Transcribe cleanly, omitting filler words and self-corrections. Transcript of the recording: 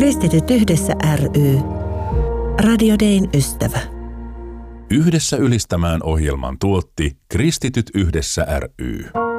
Kristityt yhdessä ry. Radio Dayn ystävä. Yhdessä ylistämään ohjelman tuotti Kristityt yhdessä ry.